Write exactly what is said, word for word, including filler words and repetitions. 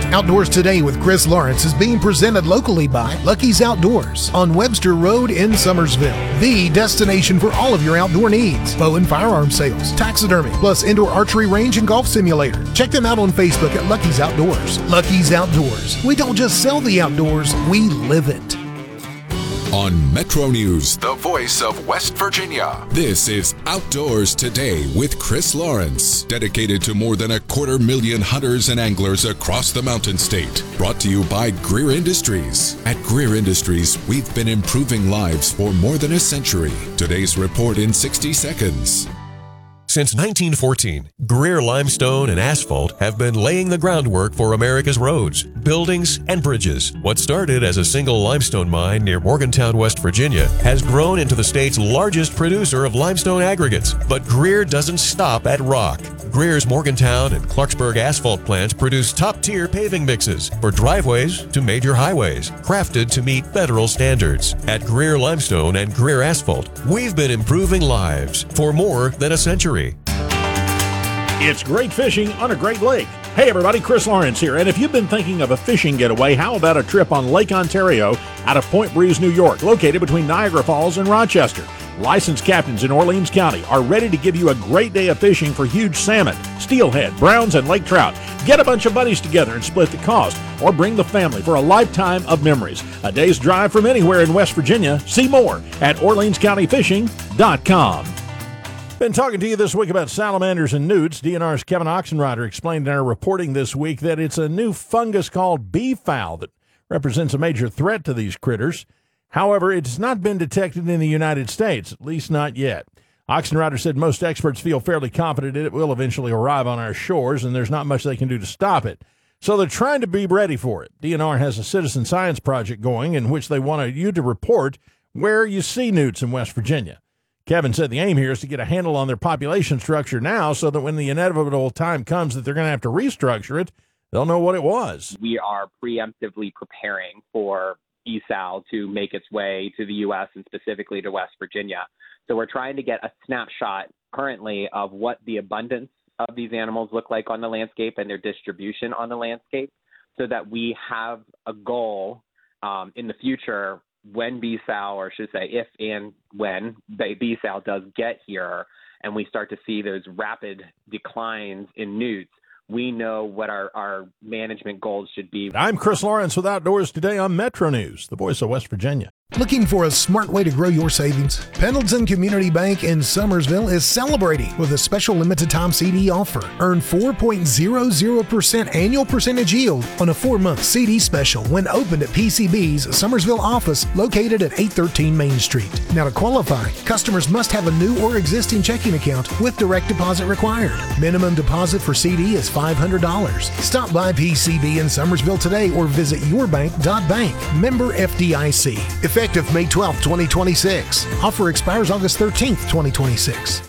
Outdoors Today with Chris Lawrence is being presented locally by Lucky's Outdoors on Webster Road in Summersville. The destination for all of your outdoor needs. Bow and firearm sales, taxidermy, plus indoor archery range and golf simulator. Check them out on Facebook at Lucky's Outdoors. Lucky's Outdoors. We don't just sell the outdoors, we live it. On Metro News, the voice of West Virginia. This is Outdoors Today with Chris Lawrence, dedicated to more than a quarter million hunters and anglers across the Mountain State. Brought to you by Greer Industries. At Greer Industries, we've been improving lives for more than a century. Today's report in sixty seconds. Since nineteen fourteen, Greer Limestone and Asphalt have been laying the groundwork for America's roads, buildings, and bridges. What started as a single limestone mine near Morgantown, West Virginia, has grown into the state's largest producer of limestone aggregates. But Greer doesn't stop at rock. Greer's Morgantown and Clarksburg asphalt plants produce top-tier paving mixes for driveways to major highways, crafted to meet federal standards. At Greer Limestone and Greer Asphalt, we've been improving lives for more than a century. It's great fishing on a great lake. Hey everybody, Chris Lawrence here, and if you've been thinking of a fishing getaway, how about a trip on Lake Ontario out of Point Breeze, New York, located between Niagara Falls and Rochester? Licensed captains in Orleans County are ready to give you a great day of fishing for huge salmon, steelhead, browns, and lake trout. Get a bunch of buddies together and split the cost, or bring the family for a lifetime of memories. A day's drive from anywhere in West Virginia. See more at Orleans County Fishing dot com. Been talking to you this week about salamanders and newts. D N R's Kevin Oxenrider explained in our reporting this week that it's a new fungus called bee foul that represents a major threat to these critters. However, it's not been detected in the United States, at least not yet. Oxenrider said most experts feel fairly confident it will eventually arrive on our shores, and there's not much they can do to stop it. So they're trying to be ready for it. D N R has a citizen science project going in which they want you to report where you see newts in West Virginia. Kevin said the aim here is to get a handle on their population structure now so that when the inevitable time comes that they're going to have to restructure it, they'll know what it was. We are preemptively preparing for bee foul to make its way to the U S and specifically to West Virginia. So we're trying to get a snapshot currently of what the abundance of these animals look like on the landscape and their distribution on the landscape so that we have a goal um, in the future when bee foul, or I should say if and when bee foul does get here and we start to see those rapid declines in newts, we know what our, our management goals should be. I'm Chris Lawrence with Outdoors Today on Metro News, the voice of West Virginia. Looking for a smart way to grow your savings? Pendleton Community Bank in Summersville is celebrating with a special limited time C D offer. Earn four point zero zero percent annual percentage yield on a four-month C D special when opened at P C B's Summersville office located at eight thirteen Main Street. Now to qualify, customers must have a new or existing checking account with direct deposit required. Minimum deposit for C D is five hundred dollars. Stop by P C B in Summersville today or visit your bank dot bank. Member F D I C. Effective May twelfth, twenty twenty-six. Offer expires August thirteenth, twenty twenty-six.